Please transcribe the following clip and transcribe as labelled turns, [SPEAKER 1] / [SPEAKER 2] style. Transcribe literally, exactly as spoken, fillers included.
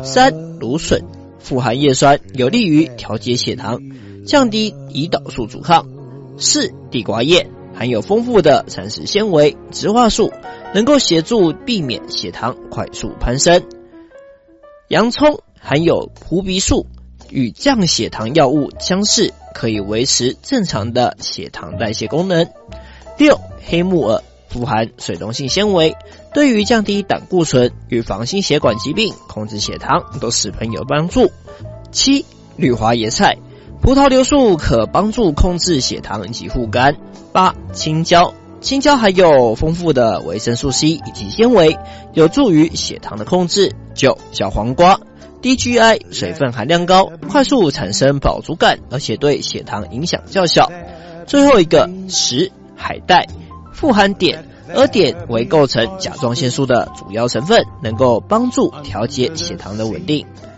[SPEAKER 1] 三、芦笋，富含叶酸，有利于调节血糖，降低胰岛素阻抗。四、地瓜叶，含有丰富的膳食纤维、植化素，能够协助避免血糖快速攀升。洋葱含有葡皮素，与降血糖药物相似，可以维持正常的血糖代谢功能。六、黑木耳，富含水溶性纤维，对于降低胆固醇、预防心血管疾病、控制血糖都十分有帮助。七、绿花椰菜，葡萄硫素可帮助控制血糖及护肝。八、青椒，青椒含有丰富的维生素 C 以及纤维，有助于血糖的控制。九、小黄瓜，低 G I， 水分含量高，快速产生饱足感，而且对血糖影响较小。最后一个，十、海带，富含碘，而碘为构成甲状腺素的主要成分，能够帮助调节血糖的稳定。